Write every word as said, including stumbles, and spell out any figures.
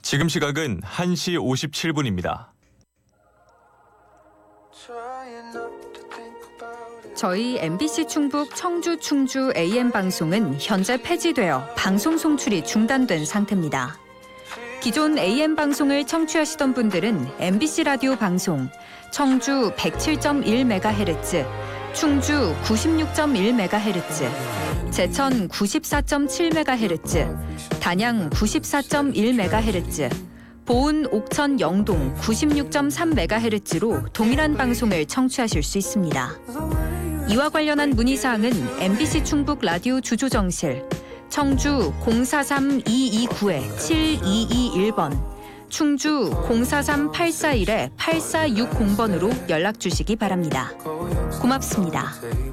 지금 시각은 한 시 오십칠 분입니다. 저희 엠비씨 충북 청주 충주 에이엠 방송은 현재 폐지되어 방송 송출이 중단된 상태입니다. 기존 에이엠 방송을 청취하시던 분들은 엠비씨 라디오 방송 청주 백칠 점 일 메가헤르츠, 충주 구십육 점 일 메가헤르츠, 제천 구십사 점 칠 메가헤르츠, 단양 구십사 점 일 메가헤르츠, 보은 옥천 영동 구십육 점 삼 메가헤르츠로 동일한 방송을 청취하실 수 있습니다. 이와 관련한 문의사항은 엠비씨 충북 라디오 주조정실 청주 공사삼 이이구 칠이이일 번, 충주 공사삼 팔사일 팔사육공 번으로 연락 주시기 바랍니다. 고맙습니다.